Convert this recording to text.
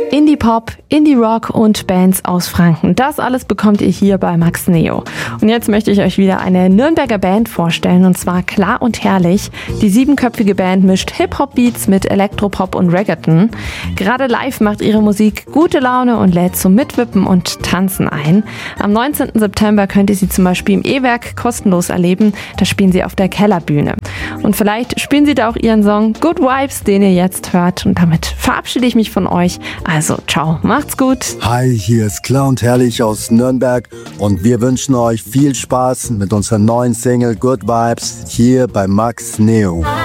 Indie-Pop, Indie-Rock und Bands aus Franken. Das alles bekommt ihr hier bei Max Neo. Und jetzt möchte ich euch wieder eine Nürnberger Band vorstellen, und zwar Klar und Herrlich. Die 7-köpfige Band mischt Hip-Hop-Beats mit Elektropop und Reggaeton. Gerade live macht ihre Musik gute Laune und lädt zum Mitwippen und Tanzen ein. Am 19. September könnt ihr sie zum Beispiel im E-Werk kostenlos erleben. Da spielen sie auf der Kellerbühne. Und vielleicht spielen sie da auch ihren Song Good Vibes, den ihr jetzt hört. Und damit verabschiede ich mich von euch. Also, ciao, macht's gut. Hi, hier ist Klar und Herrlich aus Nürnberg und wir wünschen euch viel Spaß mit unserer neuen Single Good Vibes hier bei Max Neo.